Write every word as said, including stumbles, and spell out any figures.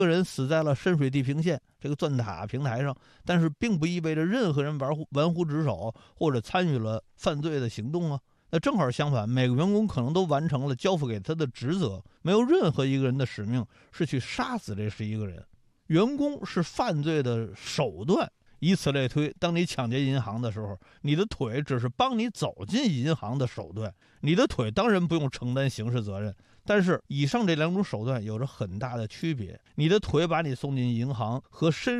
个人死在了深水地平线这个钻塔平台上，但是并不意味着任何人玩忽玩忽职守或者参与了犯罪的行动啊。那正好相反，每个员工可能都完成了交付给他的职责，没有任何一个人的使命是去杀死这十一个人。员工是犯罪的手段，以此类推，当你抢劫银行的时候，你的腿只是帮你走进银行的手段，你的腿当然不用承担刑事责任。但是以上这两种手段有着很大的区别，你的腿把你送进银行和深